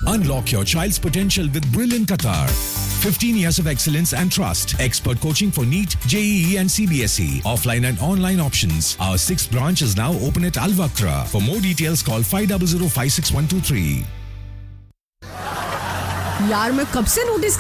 Unlock your child's potential with Brilliant Qatar. 15 years of excellence and trust. Expert coaching for NEET, JEE and CBSE. Offline and online options. Our 6th branch is now open at Al Wakra. For more details, call 500 56123. यार मैं कब से notice